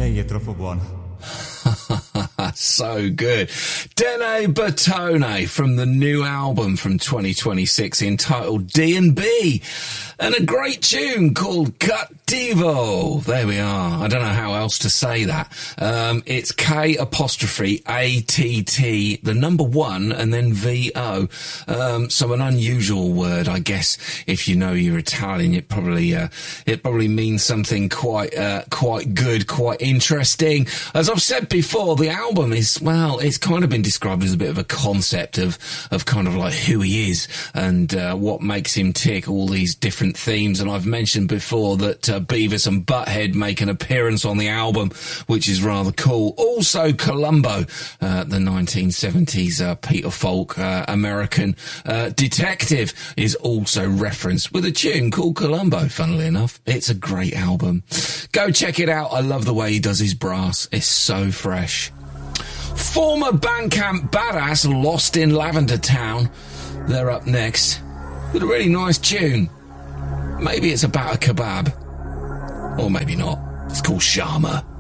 Lei è troppo buona. So good. Dene Bertone from the new album from 2026 entitled D&B, and a great tune called Cattivo. There we are. I don't know how else to say that. It's K''ATT, the number 1 and then VO. So an unusual word, I guess. If you know you're Italian, it probably means something quite good, quite interesting. As I've said before, the album is, well, it's kind of been described as a bit of a concept of kind of like who he is and what makes him tick, all these different themes. And I've mentioned before that Beavis and Butthead make an appearance on the album, which is rather cool. Also, Columbo, the 1970s Peter Falk American detective, is also referenced with a tune called Columbo, funnily enough. It's a great album. Go check it out. I love the way he does his brass. It's so fresh. Former Bandcamp badass Lost in Lavender Town. They're up next with a really nice tune. Maybe it's about a kebab. Or maybe not. It's called Sharma.